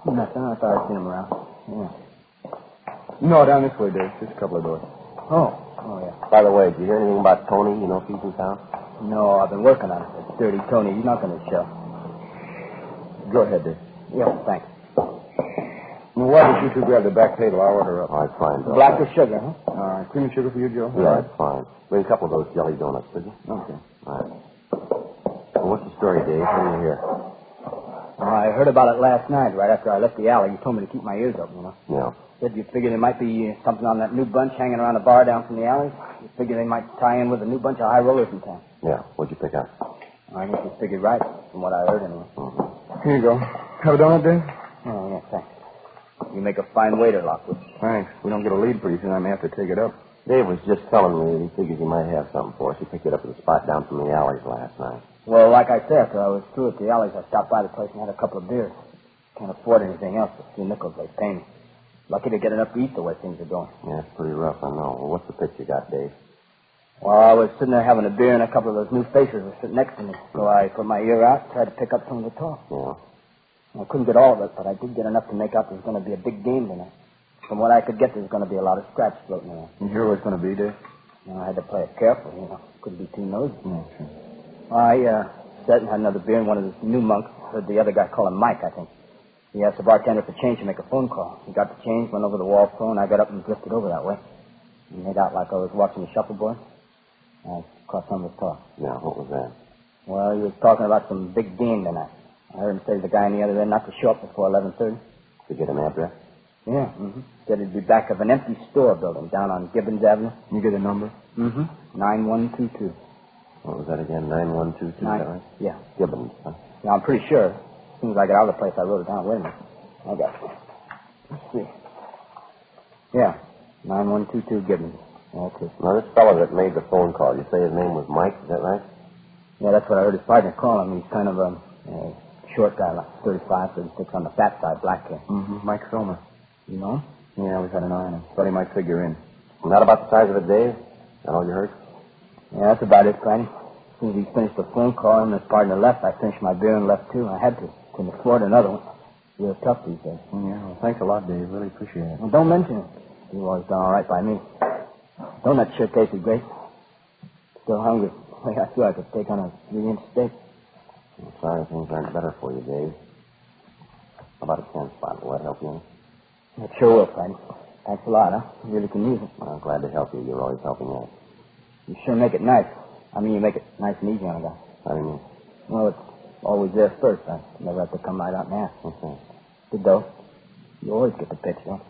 Nothing. I thought I'd seen him around. Yeah. No, down this way, Dave. Just a couple of doors. Oh, yeah. By the way, did you hear anything about Tony? You know if he's in town? No, I've been working on it. It's Dirty Tony. He's not going to show. Go ahead, Dave. Yeah, thanks. Well, why don't you two grab the back table? I'll order up. All right, fine, Bill. Black with sugar, huh? All right. Cream and sugar for you, Joe? Yeah, that's fine. Bring a couple of those jelly donuts, would you? Okay. All right. Well, what's the story, Dave? What do you hear? I heard about it last night, right after I left the alley. You told me to keep my ears open, you know. Yeah. Said you figured there might be something on that new bunch hanging around the bar down from the alley. You figured they might tie in with a new bunch of high rollers in town. Yeah. What'd you pick up? I think you figured right, from what I heard anyway. Mm-hmm. Here you go. Have a donut, Dave? Oh, yeah, thanks. You make a fine waiter, Lockwood. Thanks. We don't get a lead pretty soon. I may have to take it up. Dave was just telling me that he figures he might have something for us. He picked it up at the spot down from the alleys last night. Well, like I said, after I was through at the alleys, I stopped by the place and had a couple of beers. Can't afford anything else. A few nickels they pay me. Lucky to get enough to eat the way things are going. Yeah, it's pretty rough, I know. Well, what's the pitch you got, Dave? Well, I was sitting there having a beer and a couple of those new faces were sitting next to me. So I put my ear out and tried to pick up some of the talk. Yeah. I couldn't get all of it, but I did get enough to make out there's going to be a big game tonight. From what I could get, there's going to be a lot of scratch floating around. You hear what it's going to be, Dave? I had to play it careful, you know. Couldn't be too nosy. Okay. I sat and had another beer, and one of the new monks heard the other guy call him Mike, I think. He asked the bartender for change to make a phone call. He got the change, went over the wall phone. I got up and drifted over that way. He made out like I was watching the shuffleboard. I caught some of his talk. Yeah, what was that? Well, he was talking about some big game tonight. I heard him say to the guy on the other end not to show up before 11:30. To get an address? Yeah, Said it'd be back of an empty store building down on Gibbons Avenue. You get a number? 9122. What was that again? 9122, is that right? Yeah. Gibbons, huh? Yeah, I'm pretty sure. As soon as I got out of the place, I wrote it down. Wait a minute. I got it. Let's see. Yeah, 9122 Gibbons. That's it. Now, this fellow that made the phone call, you say his name was Mike, is that right? Yeah, that's what I heard his partner call him. He's kind of a short guy, like 35, 36 on the fat side, black hair. Mike Somer. You know him? Yeah, we've had an eye on him. Thought he might figure in. And that about the size of it, Dave? Is that all you heard? Yeah, that's about it, Friday. As soon as he finished the phone call and his partner left, I finished my beer and left, too. I had to. Couldn't afford another one. Real tough these days. Yeah, well, thanks a lot, Dave. Really appreciate it. Well, don't mention it. You've always done all right by me. Donut sure tasted great. Still hungry. I feel I could take on a 3-inch steak. I'm sorry things aren't better for you, Dave. How about a 10 spot? Will that help you? It sure will, Friday. Thanks a lot, huh? You really can use it. Well, I'm glad to help you. You're always helping out. You sure make it nice. I mean, you make it nice and easy on a guy. How do you mean? Well, it's always there first. I never have to come right out and ask. Okay. Good, though. You always get the pitch, don't you?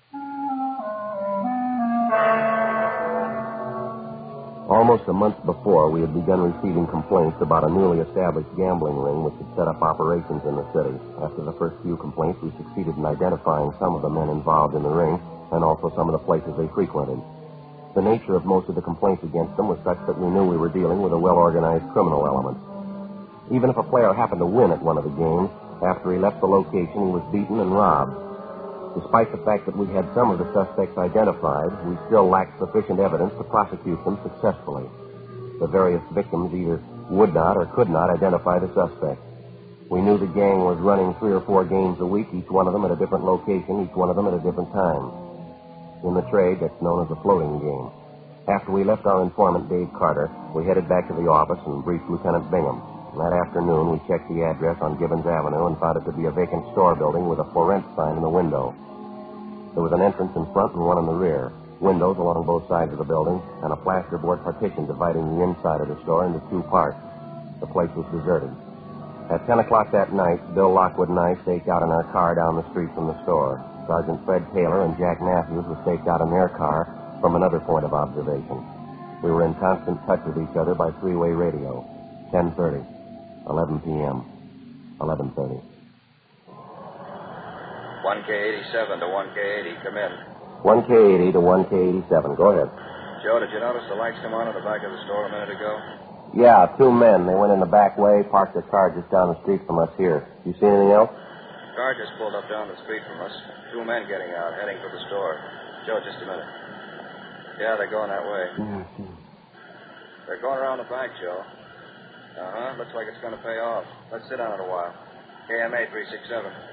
Almost a month before, we had begun receiving complaints about a newly established gambling ring which had set up operations in the city. After the first few complaints, we succeeded in identifying some of the men involved in the ring and also some of the places they frequented. The nature of most of the complaints against them was such that we knew we were dealing with a well-organized criminal element. Even if a player happened to win at one of the games, after he left the location, he was beaten and robbed. Despite the fact that we had some of the suspects identified, we still lacked sufficient evidence to prosecute them successfully. The various victims either would not or could not identify the suspect. We knew the gang was running 3 or 4 games a week, each one of them at a different location, each one of them at a different time. In the trade, that's known as a floating game. After we left our informant, Dave Carter, we headed back to the office and briefed Lieutenant Bingham. That afternoon, we checked the address on Gibbons Avenue and found it to be a vacant store building with a for rent sign in the window. There was an entrance in front and one in the rear, windows along both sides of the building, and a plasterboard partition dividing the inside of the store into 2 parts. The place was deserted. At 10 o'clock that night, Bill Lockwood and I staked out in our car down the street from the store. Sergeant Fred Taylor and Jack Matthews were staked out in their car from another point of observation. We were in constant touch with each other by 3-way radio. 10:30. 11 p.m. 11:30. 1K87 to 1K80, come in. 1K80 to 1K87, go ahead. Joe, did you notice the lights come on at the back of the store a minute ago? Yeah, 2 men. They went in the back way, parked their car just down the street from us here. You see anything else? Car just pulled up down the street from us. 2 men getting out, heading for the store. Joe, just a minute. Yeah, they're going that way. They're going around the back, Joe. Looks like it's going to pay off. Let's sit on it a while. KMA 367.